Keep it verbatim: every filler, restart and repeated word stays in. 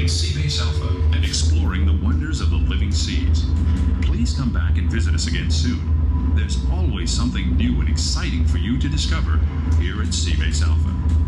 discovering Seabase Alpha and exploring the wonders of the living seas. Please come back and visit us again soon. There's always something new and exciting for you to discover here at Seabase Alpha.